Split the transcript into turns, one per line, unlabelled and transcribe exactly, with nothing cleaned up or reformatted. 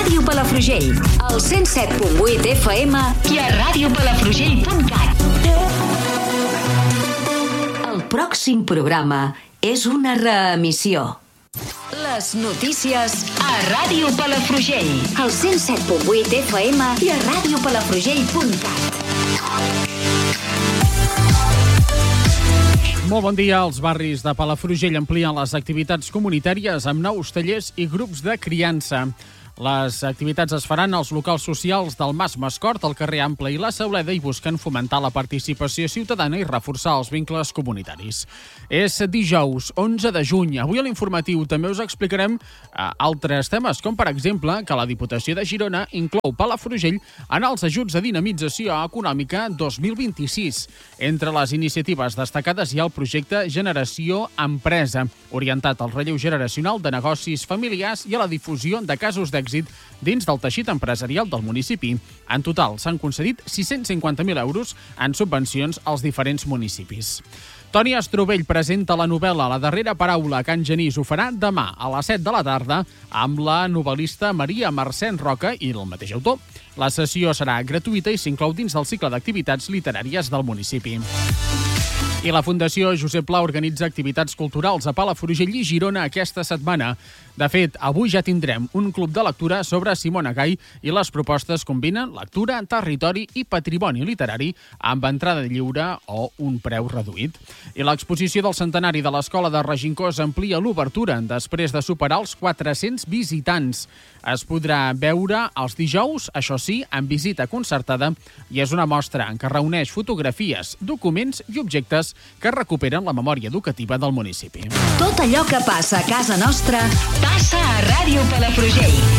Ràdio Palafrugell, al cent set punt vuit F M i a ràdio palafrugell punt cat. El pròxim programa és una reemissió. Les notícies a Ràdio Palafrugell, al cent set punt vuit F M i a ràdio palafrugell punt cat.
Molt bon dia. Els barris de Palafrugell amplien les activitats comunitàries amb nous tallers i grups de criança. Les activitats es faran als locals socials del Mas Mascort, el carrer Ample i la Sauleda i busquen fomentar la participació ciutadana i reforçar els vincles comunitaris. És dijous, onze de juny. Avui a l'informatiu també us explicarem eh, altres temes, com per exemple que la Diputació de Girona inclou Palafrugell en els ajuts de dinamització econòmica dos mil vint-i-sis. Entre les iniciatives destacades hi ha el projecte Generació Empresa, orientat al relleu generacional de negocis familiars i a la difusió de casos d'èxit dins del teixit empresarial del municipi. En total, s'han concedit sis-cents cinquanta mil euros en subvencions als diferents municipis. Toni Estrovell presenta la novel·la La darrera paraula a Can Genís. Ho farà demà a les set de la tarda amb la novel·lista Maria Mercè Roca i el mateix autor. La sessió serà gratuïta i s'inclou dins del cicle d'activitats literàries del municipi. I la Fundació Josep Pla organitza activitats culturals a Palafrugell i Girona aquesta setmana. De fet, avui ja tindrem un club de lectura sobre Simona Gai i les propostes combinen lectura, territori i patrimoni literari amb entrada lliure o un preu reduït. I l'exposició del centenari de l'Escola de Regincós amplia l'obertura després de superar els quatre-cents visitants. Es podrà veure els dijous, això sí, amb visita concertada, i és una mostra en què reuneix fotografies, documents i objectes que recuperen la memòria educativa del municipi.
Tot allò que passa a casa nostra passa a Ràdio Palafrugell.